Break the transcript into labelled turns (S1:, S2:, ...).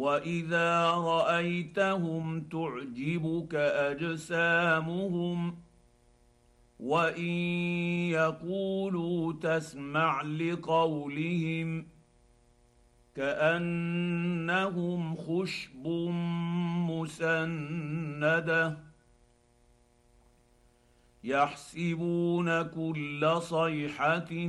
S1: واذا رايتهم تعجبك اجسامهم وان يقولوا تسمع لقولهم كانهم خشب مسنده يحسبون كل صيحه